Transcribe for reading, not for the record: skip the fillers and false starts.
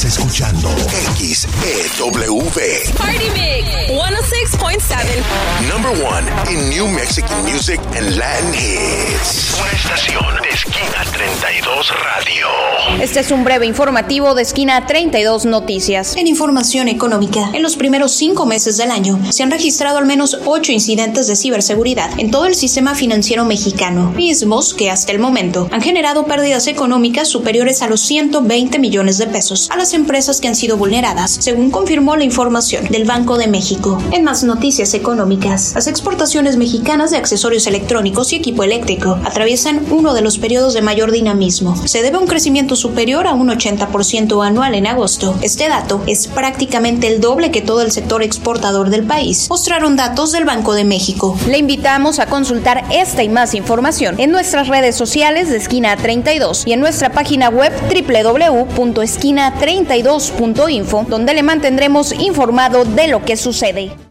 escuchando XEW Party Mix 106.7. Number one in New Mexican music and Latin hits. Una estación de Esquina 32 Radio. Este es un breve informativo de Esquina 32 Noticias. En información económica, en los primeros 5 meses del año se han registrado al menos 8 incidentes de ciberseguridad en todo el sistema financiero mexicano, mismos que hasta el momento han generado pérdidas económicas superiores a los 120 millones de pesos a las empresas que han sido vulneradas, según confirmó la información del Banco de México. En más noticias económicas, las exportaciones mexicanas de accesorios electrónicos y equipo eléctrico atraviesan uno de los periodos de mayor dinamismo. Se debe a un crecimiento superior a un 80% anual en agosto. Este dato es prácticamente el doble que todo el sector exportador del país, mostraron datos del Banco de México. Le invitamos a consultar esta y más información en nuestras redes sociales de Esquina 32 y en nuestra página web www.esquina32.info, donde le mantendremos informado de lo que sucede.